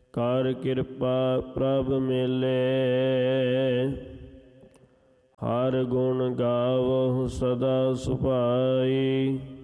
ਕਰ ਕਿਰਪਾ ਪ੍ਰਭ ਮਿਲੇ। ਹਰ ਗੁਣ ਗਾਵਹੁ ਸਦਾ ਸੁਭਾਈ,